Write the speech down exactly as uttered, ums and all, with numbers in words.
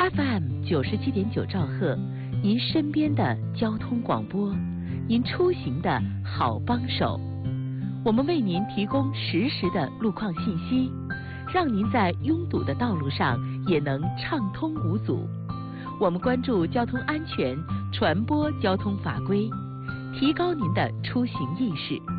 F M 九十七点九兆赫，您身边的交通广播，您出行的好帮手。我们为您提供实时的路况信息，让您在拥堵的道路上也能畅通无阻。我们关注交通安全，传播交通法规，提高您的出行意识。